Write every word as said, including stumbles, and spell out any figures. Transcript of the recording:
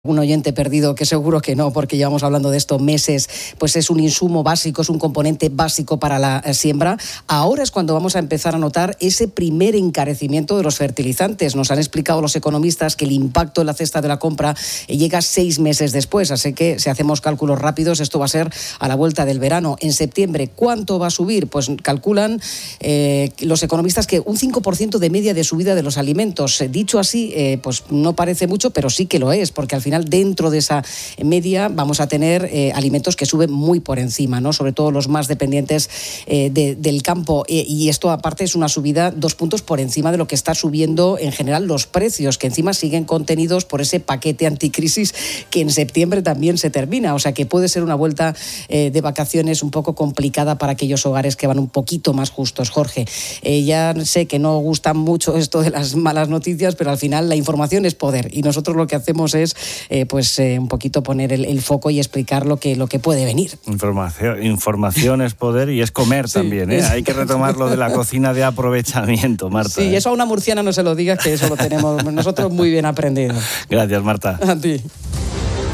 Un oyente perdido, que seguro que no, porque llevamos hablando de esto meses, pues es un insumo básico, es un componente básico para la siembra. Ahora es cuando vamos a empezar a notar ese primer encarecimiento de los fertilizantes. Nos han explicado los economistas que el impacto en la cesta de la compra llega seis meses después, así que si hacemos cálculos rápidos, esto va a ser a la vuelta del verano. En septiembre, ¿cuánto va a subir? Pues calculan eh, los economistas que un cinco por ciento de media de subida de los alimentos. Dicho así, eh, pues no parece mucho, pero sí que lo es, porque al final dentro de esa media vamos a tener eh, alimentos que suben muy por encima, ¿no? Sobre todo los más dependientes eh, de, del campo. Eh, y esto aparte es una subida dos puntos por encima de lo que está subiendo en general los precios, que encima siguen contenidos por ese paquete anticrisis que en septiembre también se termina. O sea que puede ser una vuelta eh, de vacaciones un poco complicada para aquellos hogares que van un poquito más justos. Jorge, eh, ya sé que no gusta mucho esto de las malas noticias, pero al final la información es poder y nosotros lo que hacemos es Eh, pues eh, un poquito poner el, el foco y explicar lo que, lo que puede venir. Información, información es poder y es comer sí, también, ¿eh? Es... Hay que retomar lo de la cocina de aprovechamiento, Marta. Sí, ¿eh? Eso a una murciana no se lo digas, que eso lo tenemos nosotros muy bien aprendido. Gracias, Marta. A ti.